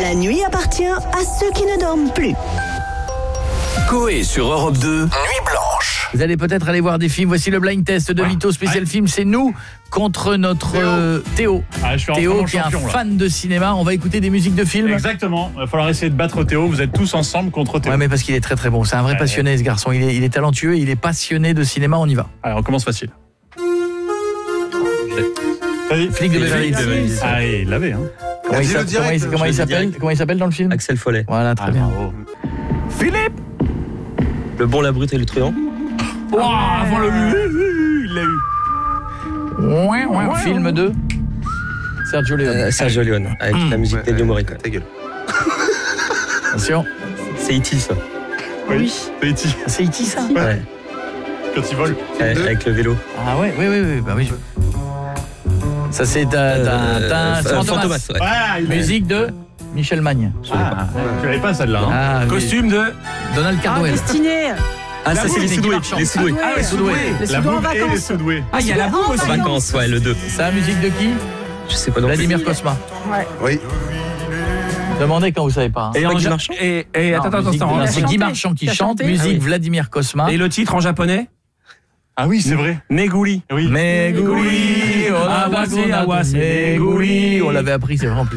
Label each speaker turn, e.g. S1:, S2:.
S1: La nuit appartient à ceux qui ne dorment plus.
S2: Coé sur Europe 2, Nuit Blanche.
S3: Vous allez peut-être aller voir des films. Voici le blind test de Vito, spécial film. C'est nous contre notre Théo. Théo qui est un fan de cinéma. On va écouter des musiques de films.
S4: Exactement. Il va falloir essayer de battre Théo. Vous êtes tous ensemble contre Théo.
S3: Ouais, mais parce qu'il est très très bon. C'est un vrai passionné, ce garçon. Il est talentueux, il est passionné de cinéma. On y va.
S4: Allez, on commence facile.
S3: Flic de Beverly Hills.
S4: Ah, il l'avait.
S3: Comment il s'appelle dans le film?
S5: Axel Follet.
S3: Voilà, très bien.
S4: Bravo.
S3: Philippe.
S5: Le bon, la brute et le truand.
S4: Avant il l'a eu.
S3: Film de Sergio Leone.
S5: Sergio Leone, avec la musique d'Ennio Morricone.
S6: Ta gueule.
S3: Attention.
S5: C'est E.T. ça.
S4: Oui. C'est E.T.
S3: C'est E.T. ça?
S5: Ouais.
S4: Quand il vole.
S5: Avec le vélo.
S3: Ah ouais, oui, bah oui. Ça c'est
S5: Fantomas. Ouais.
S4: Ah,
S3: musique de Michel Magne.
S4: Tu l'avais pas celle-là.
S3: Costume de Donald Cardwell.
S7: Destiné.
S5: Ah, ça c'est les Soudoués. Les Soudoués.
S3: Ah, les Soudoués.
S4: La boum et les Soudoués.
S7: Ah, il y a la boum aussi.
S5: En vacances, ouais, le 2.
S3: C'est la musique de qui?
S5: Je sais pas non plus.
S3: Vladimir Cosma.
S6: Oui.
S3: Demandez quand vous savez pas.
S5: Et Guy Marchand.
S3: Attends, c'est Guy Marchand qui chante, musique Vladimir Cosma.
S8: Et le titre en japonais?
S4: Ah oui, c'est vrai.
S8: Meguli.
S4: Oui.
S3: Meguli, on l'avait appris, c'est vrai en plus.